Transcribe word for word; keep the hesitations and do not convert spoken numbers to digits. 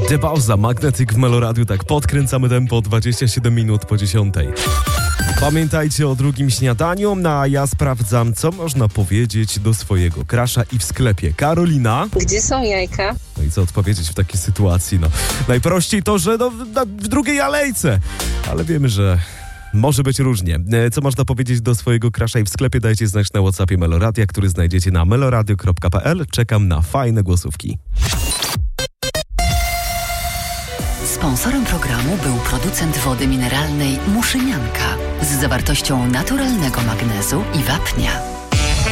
Debauza, Magnetyk w Meloradiu, tak podkręcamy tempo dwadzieścia siedem minut po dziesiątej. Pamiętajcie o drugim śniadaniu, no a ja sprawdzam, co można powiedzieć do swojego crusha i w sklepie. Karolina? Gdzie są jajka? No i co odpowiedzieć w takiej sytuacji? No, najprościej to, że no, na, w drugiej alejce, ale wiemy, że może być różnie. Co można powiedzieć do swojego crusha i w sklepie? Dajcie znać na WhatsAppie Meloradia, który znajdziecie na meloradio kropka p l. Czekam na fajne głosówki. Sponsorem programu był producent wody mineralnej Muszynianka z zawartością naturalnego magnezu i wapnia.